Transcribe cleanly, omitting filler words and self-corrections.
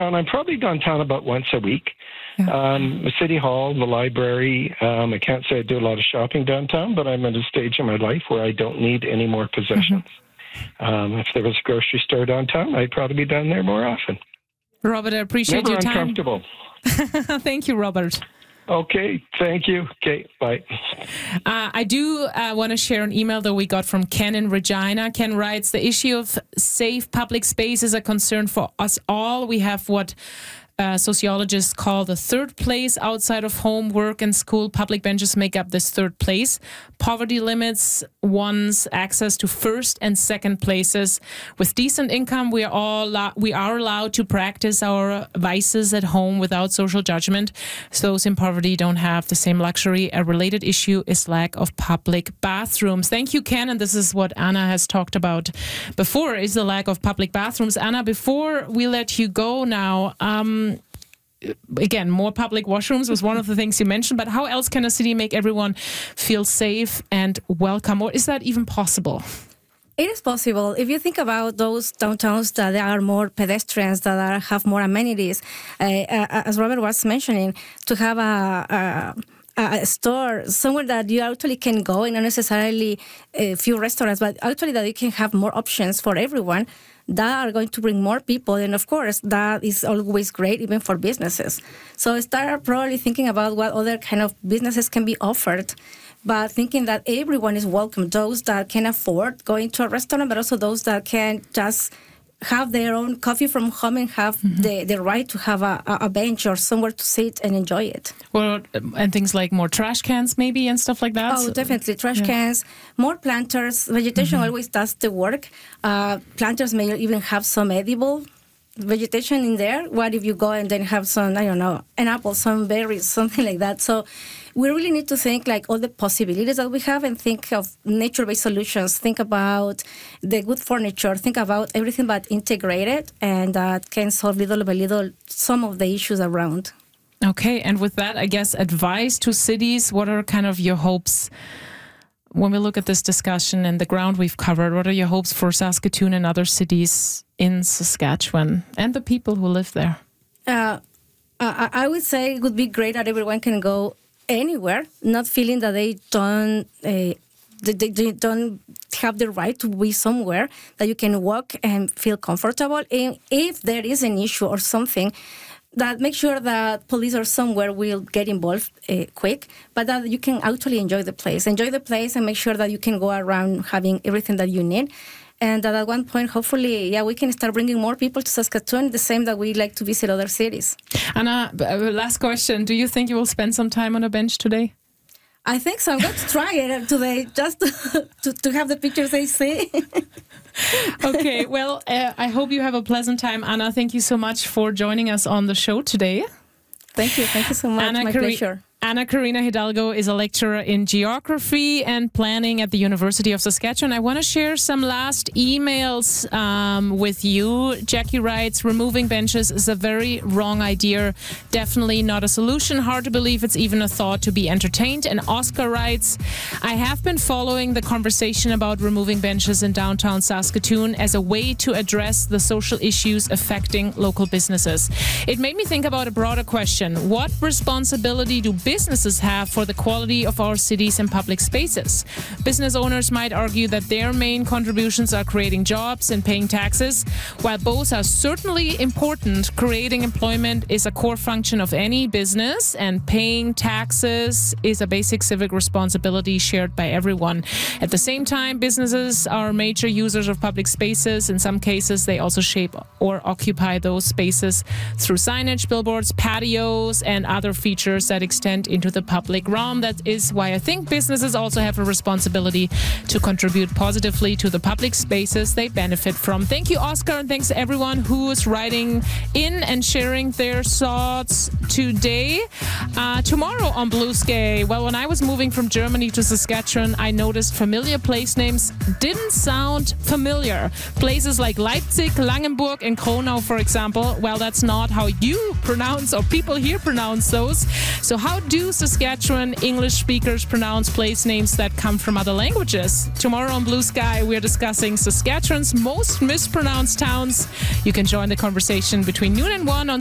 I'm probably downtown about once a week. Yeah. The City Hall, the library. I can't say I do a lot of shopping downtown, but I'm at a stage in my life where I don't need any more possessions. If there was a grocery store downtown, I'd probably be down there more often. Robert, I appreciate Never your time. uncomfortable. Thank you, Robert. Okay, thank you. Okay, bye. I do want to share an email that we got from Ken in Regina. Ken writes, the issue of safe public space is a concern for us all. We have what sociologists call the third place outside of home, work, and school. Public benches make up this third place. Poverty limits one's access to first and second places. With decent income, we are allowed to practice our vices at home without social judgment. So those in poverty don't have the same luxury. A related issue is lack of public bathrooms. Thank you, Ken. And this is what Anna has talked about before, is the lack of public bathrooms. Anna, before we let you go now, again, more public washrooms was one of the things you mentioned, but how else can a city make everyone feel safe and welcome? Or is that even possible? It is possible. If you think about those downtowns that are more pedestrians, that have more amenities, as Robert was mentioning, to have a store, somewhere that you actually can go, and not necessarily a few restaurants, but actually that you can have more options for everyone, that are going to bring more people. And of course, that is always great, even for businesses. So start probably thinking about what other kind of businesses can be offered, but thinking that everyone is welcome, those that can afford going to a restaurant, but also those that can just have their own coffee from home and have the right to have a bench or somewhere to sit and enjoy it. Well, and things like more trash cans maybe and stuff like that? Oh, definitely. Trash cans, more planters. Vegetation always does the work. Planters may even have some edible vegetation in there. What if you go and then have some, I don't know, an apple, some berries, something like that. So we really need to think like all the possibilities that we have and think of nature-based solutions. Think about the good furniture. Think about everything but integrated, and that can solve little by little some of the issues around. Okay, and with that, I guess, advice to cities. What are kind of your hopes when we look at this discussion and the ground we've covered? What are your hopes for Saskatoon and other cities in Saskatchewan and the people who live there? I would say it would be great that everyone can go anywhere, not feeling that they don't have the right to be somewhere, that you can walk and feel comfortable. And if there is an issue or something, that make sure that police or somewhere will get involved quick, but that you can actually enjoy the place and make sure that you can go around having everything that you need. And that at one point, hopefully, we can start bringing more people to Saskatoon, the same that we like to visit other cities. Anna, last question. Do you think you will spend some time on a bench today? I think so. I'm going to try it today, just to have the pictures they see. Okay, well, I hope you have a pleasant time. Anna, thank you so much for joining us on the show today. Thank you so much. My pleasure. Ana Karina Hidalgo is a lecturer in geography and planning at the University of Saskatchewan. I want to share some last emails with you. Jackie writes, removing benches is a very wrong idea. Definitely not a solution. Hard to believe it's even a thought to be entertained. And Oscar writes, I have been following the conversation about removing benches in downtown Saskatoon as a way to address the social issues affecting local businesses. It made me think about a broader question. What responsibility do businesses have for the quality of our cities and public spaces? Business owners might argue that their main contributions are creating jobs and paying taxes. While both are certainly important, creating employment is a core function of any business, and paying taxes is a basic civic responsibility shared by everyone. At the same time, businesses are major users of public spaces. In some cases, they also shape or occupy those spaces through signage, billboards, patios, and other features that extend into the public realm. That is why I think businesses also have a responsibility to contribute positively to the public spaces they benefit from. Thank you, Oscar, and thanks to everyone who is writing in and sharing their thoughts today. Tomorrow on Blue Sky, well, when I was moving from Germany to Saskatchewan, I noticed familiar place names didn't sound familiar. Places like Leipzig, Langenburg, and Kronau, for example, well, that's not how you pronounce or people here pronounce those. So how do Saskatchewan English speakers pronounce place names that come from other languages? Tomorrow on Blue Sky, we're discussing Saskatchewan's most mispronounced towns. You can join the conversation between noon and 1 on